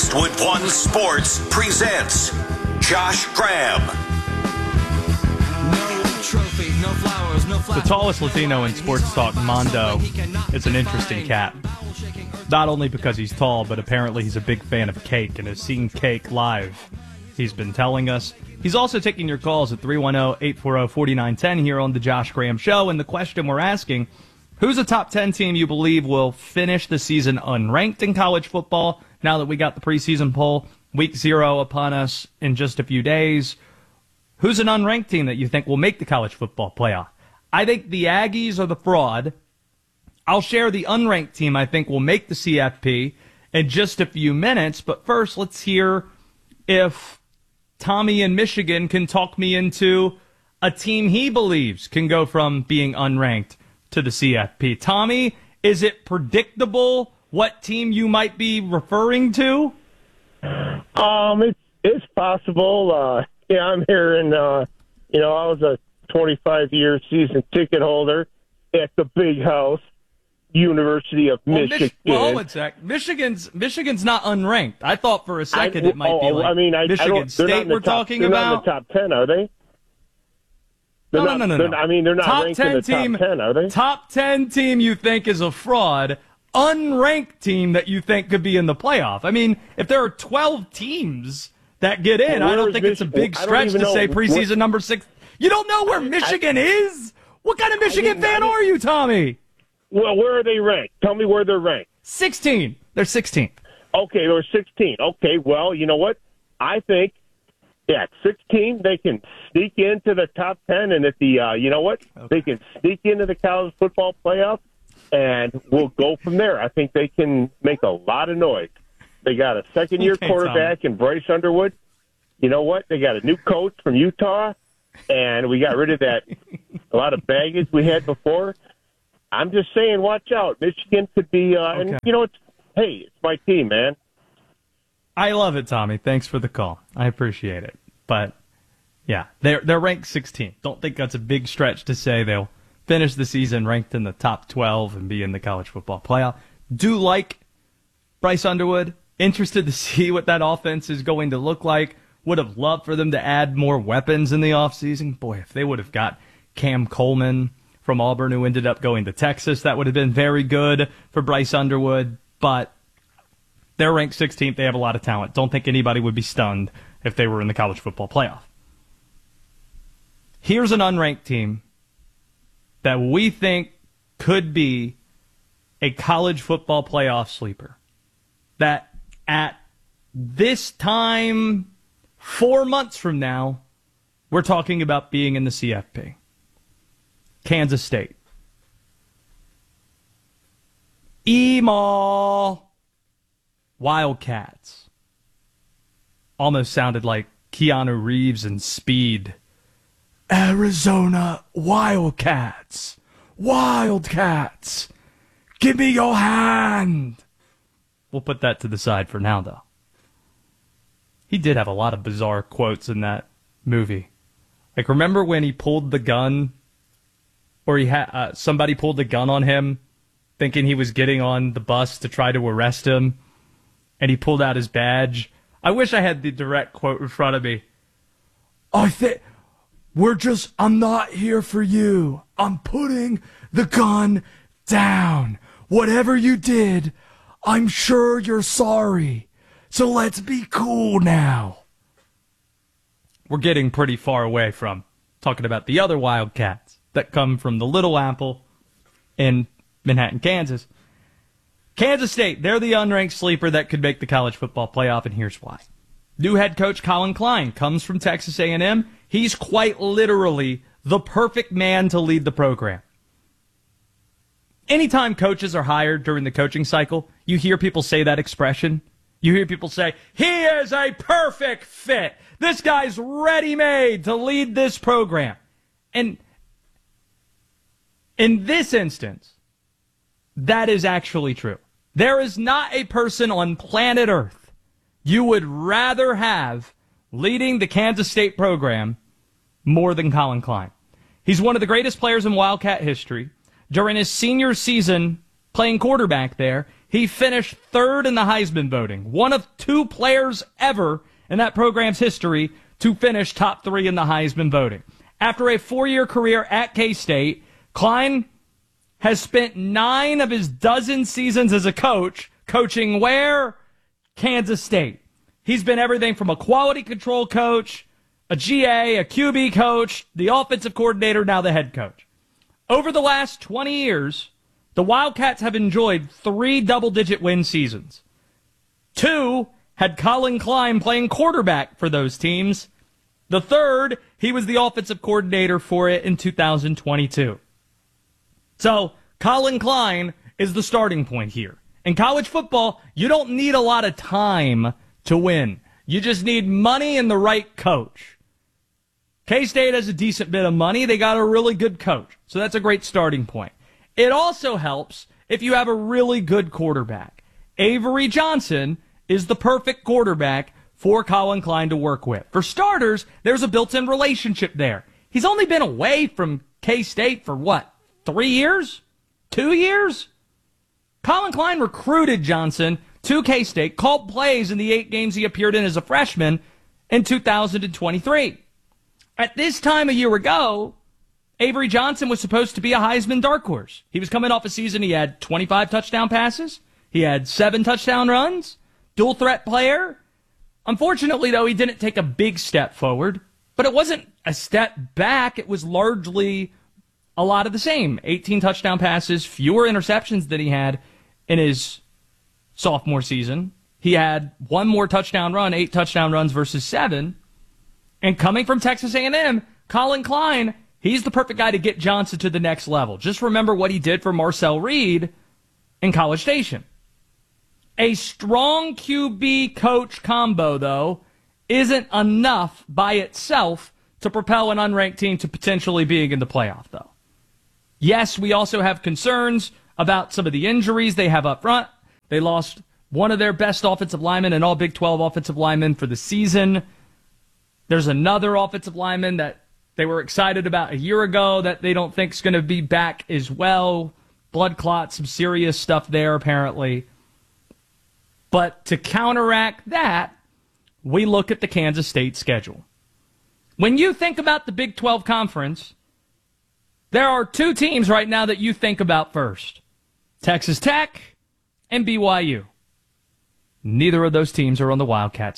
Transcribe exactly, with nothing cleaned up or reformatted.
Westwood One Sports presents Josh Graham. No trophy, no flowers, no flowers. The tallest Latino in sports talk, Mondo, is an interesting cat. Not only because he's tall, but apparently he's a big fan of cake and has seen cake live. He's been telling us. He's also taking your calls at three one zero, eight four zero, four nine one zero here on the Josh Graham Show. And the question we're asking, who's a top ten team you believe will finish the season unranked in college football now that we got the preseason poll, week zero upon us in just a few days? Who's an unranked team that you think will make the college football playoff? I think the Aggies are the fraud. I'll share the unranked team I think will make the C F P in just a few minutes. But first, let's hear if Tommy in Michigan can talk me into a team he believes can go from being unranked to the C F P. Tommy, is it predictable what team you might be referring to? Um, it's it's possible. Uh, yeah, I'm hearing. Uh, you know, I was a twenty-five year season ticket holder at the Big House, University of well, Michigan. Mich- well, one sec. Michigan's Michigan's not unranked. I thought for a second I, it might oh, be like I mean, I, Michigan I don't, State we're top, talking they're about. They're not in the top ten, are they? They're No, not, no, no, no, no. I mean, they're not top ranked in the team, top ten, are they? Top ten team you think is a fraud, unranked team that you think could be in the playoff. I mean, if there are twelve teams that get in, well, I don't think Mich- it's a big I don't stretch even to know say preseason what, number six. You don't know where Michigan I, is? What kind of Michigan fan are you, Tommy? Well, where are they ranked? Tell me where they're ranked. sixteen. They're sixteen. Okay, they're sixteen. Okay, well, you know what? I think, yeah, at sixteen, they can sneak into the top ten, and at the, uh, you know what? Okay. They can sneak into the college football playoff, and we'll go from there. I think they can make a lot of noise. They got a second-year okay, quarterback Tommy. in Bryce Underwood. You know what? They got a new coach from Utah, and we got rid of that a lot of baggage we had before. I'm just saying, watch out. Michigan could be, uh, okay. and you know, it's, hey, it's my team, man. I love it, Tommy. Thanks for the call. I appreciate it. But, yeah, they're, they're ranked sixteen. Don't think that's a big stretch to say they'll finish the season ranked in the top twelve and be in the college football playoff. Do like Bryce Underwood. Interested to see what that offense is going to look like. Would have loved for them to add more weapons in the offseason. Boy, if they would have got Cam Coleman from Auburn, who ended up going to Texas, that would have been very good for Bryce Underwood. But they're ranked sixteenth. They have a lot of talent. Don't think anybody would be stunned if they were in the college football playoff. Here's an unranked team that we think could be a college football playoff sleeper. That at this time, four months from now, we're talking about being in the C F P. Kansas State. Emaw. Wildcats. Almost sounded like Keanu Reeves in Speed. Arizona Wildcats. Wildcats. Give me your hand. We'll put that to the side for now, though. He did have a lot of bizarre quotes in that movie. Like, remember when he pulled the gun, or he had uh, somebody pulled the gun on him, thinking he was getting on the bus to try to arrest him, and he pulled out his badge? I wish I had the direct quote in front of me. I think we're just. I'm not here for you. I'm putting the gun down. Whatever you did, I'm sure you're sorry. So let's be cool now. We're getting pretty far away from talking about the other Wildcats that come from the Little Apple in Manhattan, Kansas. Kansas State, they're the unranked sleeper that could make the college football playoff, and here's why. New head coach Colin Klein comes from Texas A and M. He's quite literally the perfect man to lead the program. Anytime coaches are hired during the coaching cycle, you hear people say that expression. You hear people say, he is a perfect fit. This guy's ready-made to lead this program. And in this instance, that is actually true. There is not a person on planet Earth you would rather have leading the Kansas State program more than Colin Klein. He's one of the greatest players in Wildcat history. During his senior season playing quarterback there, he finished third in the Heisman voting, one of two players ever in that program's history to finish top three in the Heisman voting. After a four-year career at K-State, Klein has spent nine of his dozen seasons as a coach coaching where? Kansas State. He's been everything from a quality control coach, a G A, a Q B coach, the offensive coordinator, now the head coach. Over the last twenty years, the Wildcats have enjoyed three double-digit win seasons. Two had Colin Klein playing quarterback for those teams. The third, he was the offensive coordinator for it in two thousand twenty-two. So, Colin Klein is the starting point here. In college football, you don't need a lot of time to win. You just need money and the right coach. K-State has a decent bit of money. They got a really good coach. So that's a great starting point. It also helps if you have a really good quarterback. Avery Johnson is the perfect quarterback for Colin Klein to work with. For starters, there's a built-in relationship there. He's only been away from K-State for what, three years? Two years? Colin Klein recruited Johnson to K-State, called plays in the eight games he appeared in as a freshman in two thousand twenty-three. At this time a year ago, Avery Johnson was supposed to be a Heisman dark horse. He was coming off a season, he had twenty-five touchdown passes, he had seven touchdown runs, dual threat player. Unfortunately, though, he didn't take a big step forward, but it wasn't a step back. It was largely a lot of the same. eighteen touchdown passes, fewer interceptions than he had in his sophomore season. He had one more touchdown run, eight touchdown runs versus seven. And coming from Texas A and M, Colin Klein, he's the perfect guy to get Johnson to the next level. Just remember what he did for Marcel Reed in College Station. A strong Q B coach combo, though, isn't enough by itself to propel an unranked team to potentially being in the playoff, though. Yes, we also have concerns about some of the injuries they have up front. They lost one of their best offensive linemen and all Big twelve offensive linemen for the season. There's another offensive lineman that they were excited about a year ago that they don't think is going to be back as well. Blood clot, some serious stuff there, apparently. But to counteract that, we look at the Kansas State schedule. When you think about the Big twelve Conference, there are two teams right now that you think about first. Texas Tech and B Y U. Neither of those teams are on the Wildcats.